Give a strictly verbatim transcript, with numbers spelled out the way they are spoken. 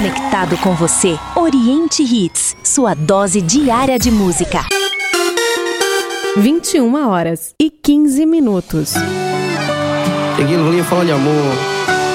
conectado com você. Oriente Hits, sua dose diária de música. vinte e uma horas e quinze minutos. Peguei no rolinho falando de amor.